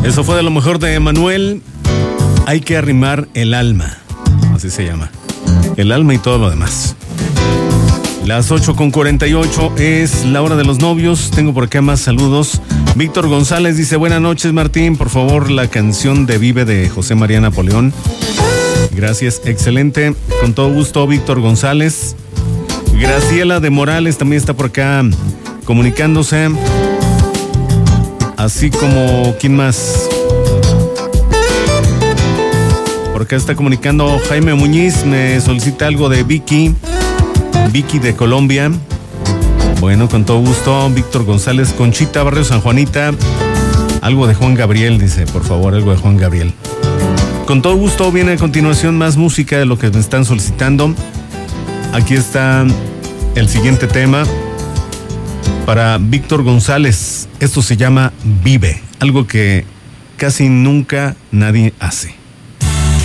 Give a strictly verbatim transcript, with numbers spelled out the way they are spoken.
Eso fue de lo mejor de Emanuel. Hay que arrimar el alma. Así se llama. El alma y todo lo demás. Las ocho con cuarenta y ocho es la hora de los novios. Tengo por acá más saludos. Víctor González dice: buenas noches, Martín. Por favor, la canción de Vive de José María Napoleón. Gracias, excelente. Con todo gusto, Víctor González. Graciela de Morales también está por acá comunicándose. Así como, ¿quién más? Por acá está comunicando Jaime Muñiz. Me solicita algo de Vicky. Vicky de Colombia. Bueno, con todo gusto. Víctor González. Conchita Barrio San Juanita. Algo de Juan Gabriel, dice, por favor, algo de Juan Gabriel. Con todo gusto. Viene a continuación más música de lo que me están solicitando. Aquí está el siguiente tema para Víctor González. Esto se llama Vive, algo que casi nunca nadie hace.